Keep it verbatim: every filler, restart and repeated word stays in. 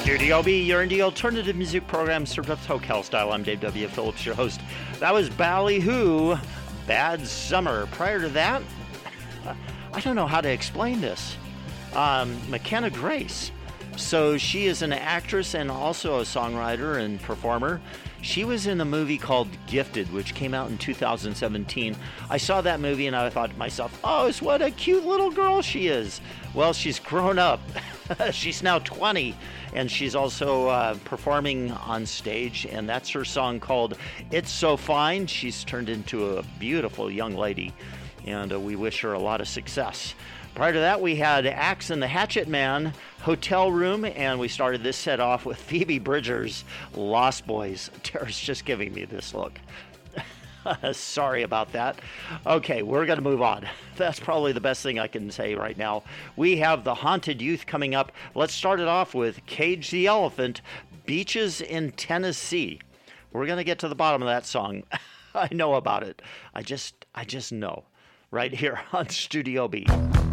Studio B, you're in the alternative music program served up SoCal style. I'm Dave W. Phillips, your host. That was Ballyhoo, Bad Summer. Prior to that, I don't know how to explain this. Um, McKenna Grace. So she is an actress and also a songwriter and performer. She was in a movie called Gifted, which came out in two thousand seventeen. I saw that movie and I thought to myself, oh, what a cute little girl she is. Well, she's grown up. She's now twenty, and she's also uh, performing on stage, and that's her song called It's So Fine. She's turned into a beautiful young lady, and uh, we wish her a lot of success. Prior to that, we had Axe and the Hatchet Man, Hotel Room, and we started this set off with Phoebe Bridgers, Lost Boys. Tara's just giving me this look. Sorry about that. Okay, we're going to move on. That's probably the best thing I can say right now. We have The Haunted Youth coming up. Let's start it off with Cage the Elephant, Beaches in Tennessee. We're going to get to the bottom of that song. I know about it. I just, I just know. Right here on Studio B.